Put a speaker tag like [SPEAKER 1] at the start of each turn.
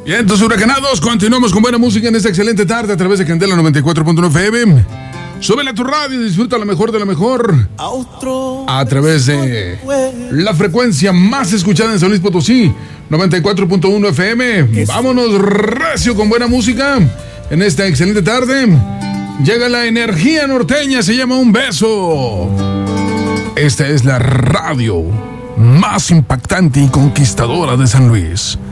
[SPEAKER 1] Bien, entonces huracanados, continuamos con buena música en esta excelente tarde a través de Candela 94.1 FM. Súbele a tu radio y disfruta lo mejor de lo mejor a través de la frecuencia más escuchada en San Luis Potosí, 94.1 FM. Vámonos recio con buena música en esta excelente tarde. Llega la energía norteña, se llama Un Beso. Esta es la radio más impactante y conquistadora de San Luis.